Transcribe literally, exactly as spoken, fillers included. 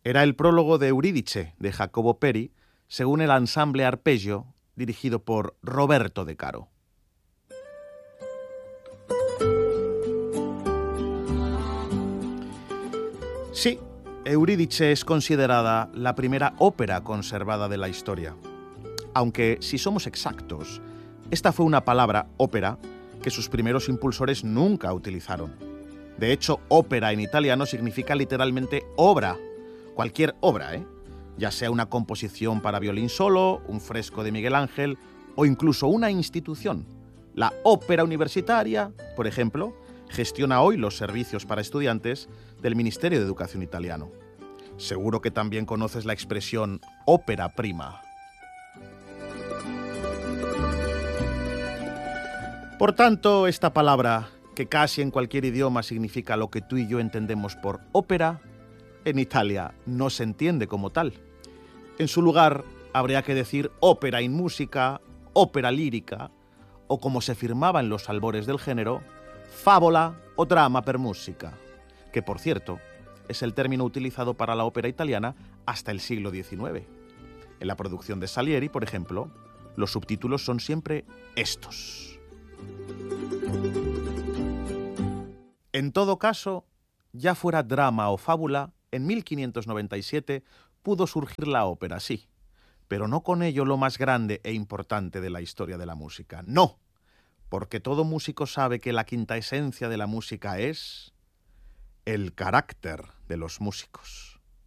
Era el prólogo de Eurídice, de Jacobo Peri, según el ensamble Arpeggio, dirigido por Roberto De Caro. Sí, Eurídice es considerada la primera ópera conservada de la historia. Aunque, si somos exactos, esta fue una palabra, ópera, que sus primeros impulsores nunca utilizaron. De hecho, ópera en italiano significa literalmente obra. Cualquier obra, ¿eh? Ya sea una composición para violín solo, un fresco de Miguel Ángel o incluso una institución. La Ópera Universitaria, por ejemplo, gestiona hoy los servicios para estudiantes del Ministerio de Educación italiano. Seguro que también conoces la expresión ópera prima. Por tanto, esta palabra, que casi en cualquier idioma significa lo que tú y yo entendemos por ópera, en Italia no se entiende como tal. En su lugar, habría que decir ópera in musica, ópera lírica, o como se firmaba en los albores del género, fábola o drama per musica, que por cierto es el término utilizado para la ópera italiana hasta el siglo diecinueve. En la producción de Salieri, por ejemplo, los subtítulos son siempre estos. En todo caso, ya fuera drama o fábula, en mil quinientos noventa y siete pudo surgir la ópera, sí, pero no con ello lo más grande e importante de la historia de la música. No, porque todo músico sabe que la quinta esencia de la música es el carácter de los músicos.